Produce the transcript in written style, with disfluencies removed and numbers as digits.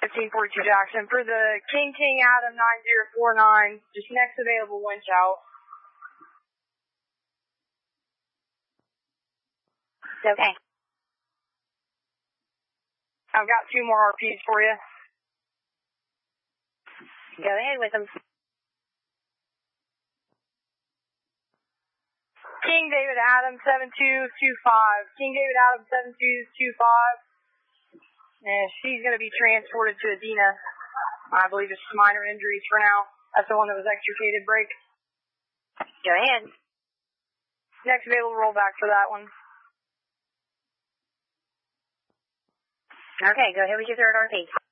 1542 Jackson. For the King Adam 9049, just next available winch out. Okay. I've got 2 more RPs for you. Go ahead with them. King David Adam 7225. King David Adam 7225. And she's going to be transported to Adena. I believe it's minor injuries for now. That's the one that was extricated break. Go ahead. Next available rollback for that one. Okay, go ahead with your third RP.